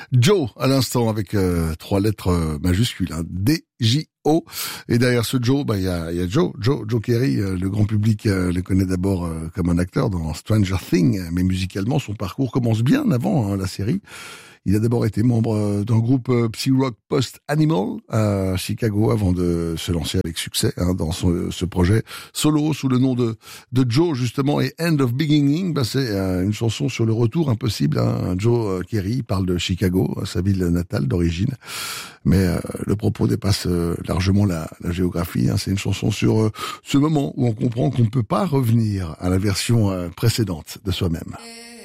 Joe, à l'instant, avec 3 lettres majuscules, hein, D-J-O. Et derrière ce Joe, il y a Joe Keery. Le grand public le connaît d'abord comme un acteur dans Stranger Things, mais musicalement, son parcours commence bien avant la série. Il a d'abord été membre d'un groupe psy-rock post-Animal à Chicago avant de se lancer avec succès dans ce projet solo sous le nom de Joe justement. Et End of Beginning, c'est une chanson sur le retour impossible. Joe Keery parle de Chicago, sa ville natale d'origine, mais le propos dépasse largement la géographie. C'est une chanson sur ce moment où on comprend qu'on ne peut pas revenir à la version précédente de soi-même.